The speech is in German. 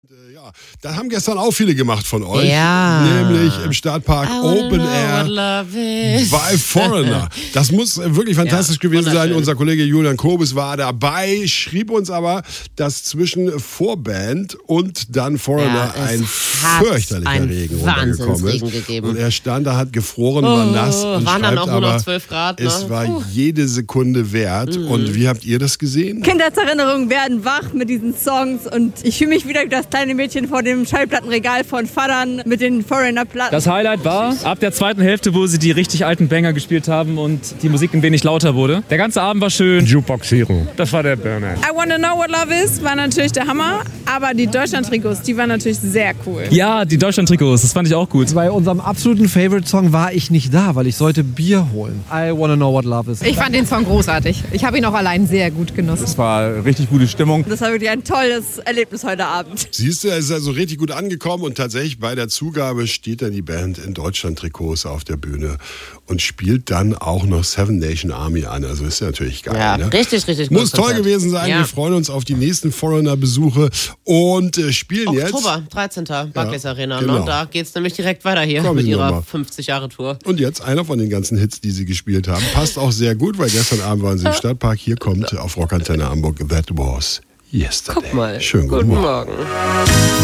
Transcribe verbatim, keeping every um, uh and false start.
Äh, Ja, da haben gestern auch viele gemacht von euch. Ja. Nämlich im Stadtpark Open Air bei Foreigner. Das muss äh, wirklich fantastisch Ja, gewesen sein. wunderschön. Unser Kollege Julian Kobus war dabei, schrieb uns aber, dass zwischen Vorband und dann Foreigner Ja, es ein hat fürchterlicher einen Regen runtergekommen Wahnsinnsregen ist. gegeben. Und er stand da, hat gefroren, war Oh, nass und waren dann schreibt auch nur noch aber, zwölf Grad, ne? es war Puh. jede Sekunde wert. Mhm. Und wie habt ihr das gesehen? Kindheitserinnerungen werden wach mit diesen Songs und ich fühle mich wieder wie das kleine Mädchen vor dem Schallplattenregal von Vatern mit den Foreigner-Platten. Das Highlight war ab der zweiten Hälfte, wo sie die richtig alten Banger gespielt haben und die Musik ein wenig lauter wurde. Der ganze Abend war schön. Jukebox Hero, das war der Burner. I Wanna Know What Love Is war natürlich der Hammer, aber die Deutschland-Trikots, die waren natürlich sehr cool. Ja, die Deutschland-Trikots, das fand ich auch gut. Bei unserem absoluten Favorite-Song war ich nicht da, weil ich sollte Bier holen. I Wanna Know What Love Is. Ich fand den Song großartig. Ich habe ihn auch allein sehr gut genossen. Es war richtig gute Stimmung. Das war wirklich ein tolles Erlebnis heute Abend. Siehst du, er ist also richtig gut angekommen und tatsächlich bei der Zugabe steht dann die Band in Deutschland-Trikots auf der Bühne und spielt dann auch noch Seven Nation Army an. Also ist ja natürlich geil. Ja, ne? richtig, richtig gut. Muss toll gewesen sein. Ja. Wir freuen uns auf die nächsten Foreigner-Besuche und äh, spielen jetzt. Oktober, dreizehnten Barclays Arena. genau. Ne? Da geht es nämlich direkt weiter hier Kommen mit Sie noch ihrer mal. fünfzig-Jahre-Tour. Und jetzt einer von den ganzen Hits, die sie gespielt haben. Passt auch sehr gut, weil gestern Abend waren sie im Stadtpark. Hier kommt auf Rockantenne Hamburg That Was Yesterday. Guck mal. Schönen guten, Guten Morgen. Morgen.